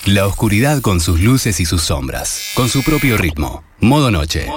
La oscuridad con sus luces y sus sombras, con su propio ritmo. Modo noche.